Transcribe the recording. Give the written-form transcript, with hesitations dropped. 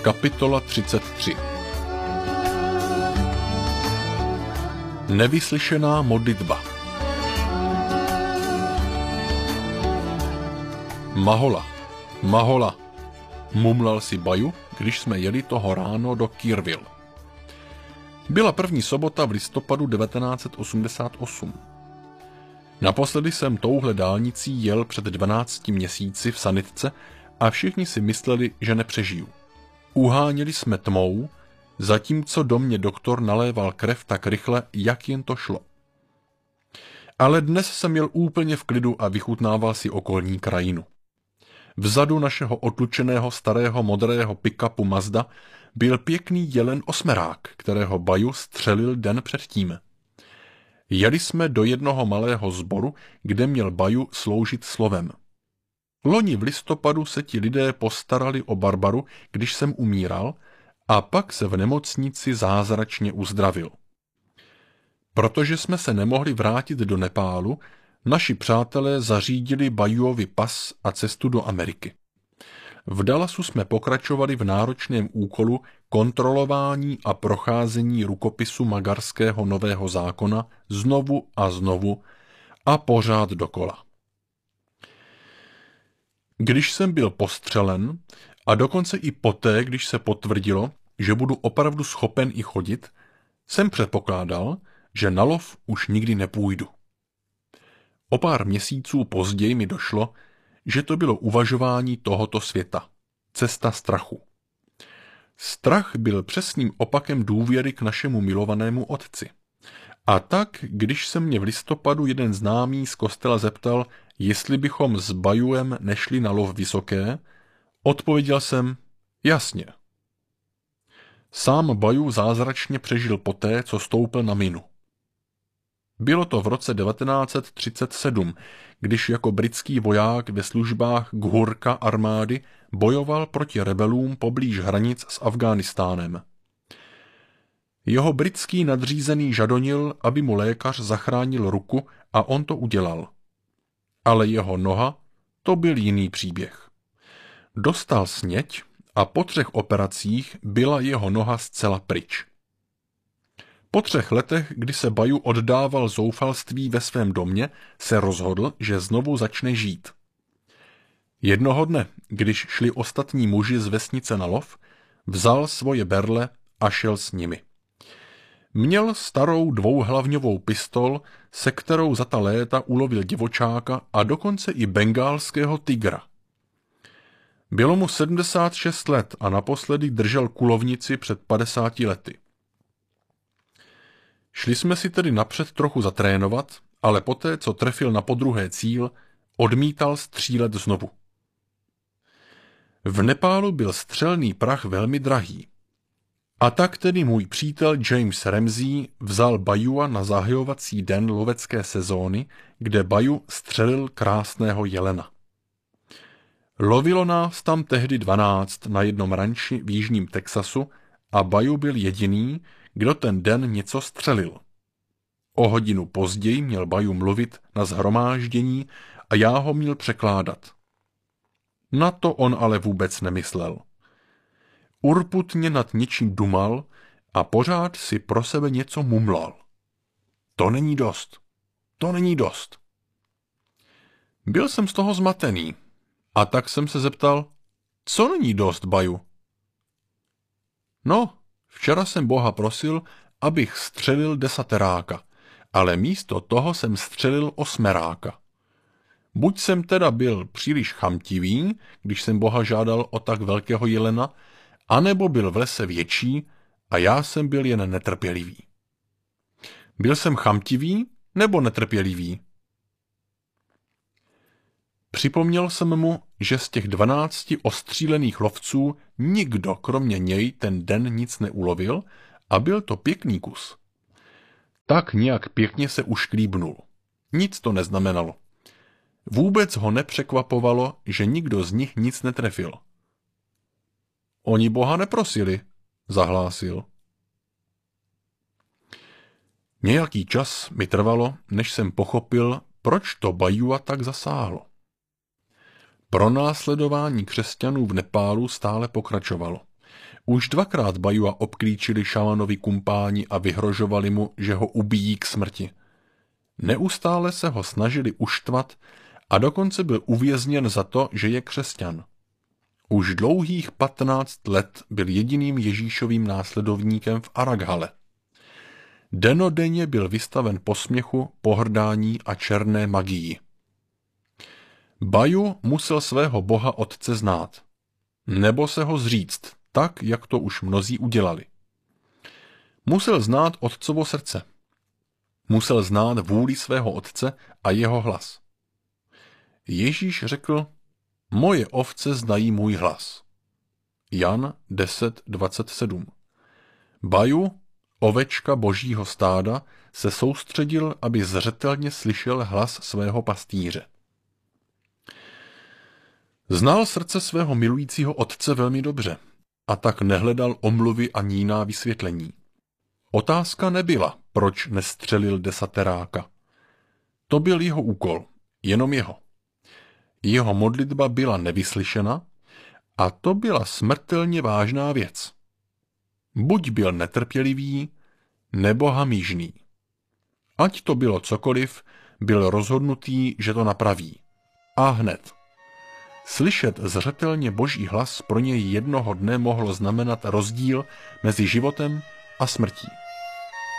Kapitola 33. Nevyslyšená modlitba. Mahola, Mahola, mumlal si Baju, když jsme jeli toho ráno do Kirville. Byla první sobota v listopadu 1988. Naposledy jsem touhle dálnicí jel před 12 měsíci v sanitce a všichni si mysleli, že nepřežiju. Uháněli jsme tmou, zatímco do mě doktor naléval krev tak rychle, jak jen to šlo. Ale dnes jsem jel úplně v klidu a vychutnával si okolní krajinu. Vzadu našeho odlučeného starého modrého pick-upu Mazda byl pěkný jelen osmerák, kterého Baju střelil den předtím. Jeli jsme do jednoho malého sboru, kde měl Baju sloužit slovem. Loni v listopadu se ti lidé postarali o Barbaru, když jsem umíral, a pak se v nemocnici zázračně uzdravil. Protože jsme se nemohli vrátit do Nepálu, naši přátelé zařídili Bajuovi pas a cestu do Ameriky. V Dallasu jsme pokračovali v náročném úkolu kontrolování a procházení rukopisu magarského nového zákona znovu a znovu a pořád dokola. Když jsem byl postřelen a dokonce i poté, když se potvrdilo, že budu opravdu schopen i chodit, jsem předpokládal, že na lov už nikdy nepůjdu. O pár měsíců později mi došlo, že to bylo uvažování tohoto světa, cesta strachu. Strach byl přesným opakem důvěry k našemu milovanému otci. A tak, když se mě v listopadu jeden známý z kostela zeptal, jestli bychom s Bajuem nešli na lov vysoké, odpověděl jsem, jasně. Sám Baju zázračně přežil poté, co stoupil na minu. Bylo to v roce 1937, když jako britský voják ve službách Ghurka armády bojoval proti rebelům poblíž hranic s Afghánistánem. Jeho britský nadřízený žadonil, aby mu lékař zachránil ruku, a on to udělal. Ale jeho noha, to byl jiný příběh. Dostal sněť a po 3 operacích byla jeho noha zcela pryč. Po 3 letech, kdy se Baju oddával zoufalství ve svém domě, se rozhodl, že znovu začne žít. Jednoho dne, když šli ostatní muži z vesnice na lov, vzal svoje berle a šel s nimi. Měl starou dvouhlavňovou pistol, se kterou za ta léta ulovil divočáka a dokonce i bengálského tygra. Bylo mu 76 let a naposledy držel kulovnici před 50 lety. Šli jsme si tedy napřed trochu zatrénovat, ale poté, co trefil na podruhé cíl, odmítal střílet znovu. V Nepálu byl střelný prach velmi drahý. A tak tedy můj přítel James Ramsey vzal Bajua na zahajovací den lovecké sezóny, kde Baju střelil krásného jelena. Lovilo nás tam tehdy 12 na jednom ranči v jižním Texasu a Baju byl jediný, kdo ten den něco střelil. O hodinu později měl Baju mluvit na shromáždění a já ho měl překládat. Na to on ale vůbec nemyslel. Urputně nad něčím dumal a pořád si pro sebe něco mumlal. To není dost. To není dost. Byl jsem z toho zmatený a tak jsem se zeptal, co není dost, Baju? No, včera jsem Boha prosil, abych střelil desateráka, ale místo toho jsem střelil osmeráka. Buď jsem teda byl příliš chamtivý, když jsem Boha žádal o tak velkého jelena, anebo byl v lese větší a já jsem byl jen netrpělivý. Byl jsem chamtivý nebo netrpělivý? Připomněl jsem mu, že z těch 12 ostřílených lovců nikdo kromě něj ten den nic neulovil a byl to pěkný kus. Tak nějak pěkně se ušklíbnul. Nic to neznamenalo. Vůbec ho nepřekvapovalo, že nikdo z nich nic netrefil. Oni Boha neprosili, zahlásil. Nějaký čas mi trvalo, než jsem pochopil, proč to Bajua tak zasáhlo. Pronásledování křesťanů v Nepálu stále pokračovalo. Už dvakrát Bajua obklíčili šamanovi kumpáni a vyhrožovali mu, že ho ubijí k smrti. Neustále se ho snažili uštvat a dokonce byl uvězněn za to, že je křesťan. Už dlouhých 15 let byl jediným Ježíšovým následovníkem v Araghale. Dennodenně byl vystaven posměchu, pohrdání a černé magii. Baju musel svého boha otce znát, nebo se ho zříct, tak, jak to už mnozí udělali. Musel znát otcovo srdce. Musel znát vůli svého otce a jeho hlas. Ježíš řekl, moje ovce znají můj hlas. Jan 10:27. Baju, ovečka božího stáda, se soustředil, aby zřetelně slyšel hlas svého pastýře. Znal srdce svého milujícího otce velmi dobře a tak nehledal omluvy ani jiná vysvětlení. Otázka nebyla, proč nestřelil desateráka. To byl jeho úkol, jenom jeho. Jeho modlitba byla nevyslyšena a to byla smrtelně vážná věc. Buď byl netrpělivý, nebo hamižný. Ať to bylo cokoliv, byl rozhodnutý, že to napraví. A hned. Slyšet zřetelně boží hlas pro něj jednoho dne mohlo znamenat rozdíl mezi životem a smrtí.